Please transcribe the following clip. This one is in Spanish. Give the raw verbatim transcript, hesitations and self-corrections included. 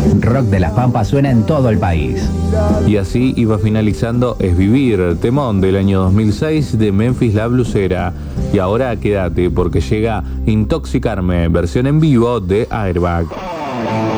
Rock de las Pampas suena en todo el país. Y así iba finalizando Es Vivir, temón del año dos mil seis de Memphis La Blusera. Y ahora quédate porque llega Intoxicarme, versión en vivo de Airbag.